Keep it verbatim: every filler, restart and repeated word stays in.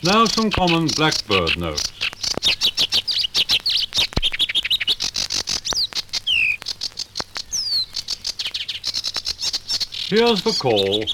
Now some common blackbird notes. Here's the call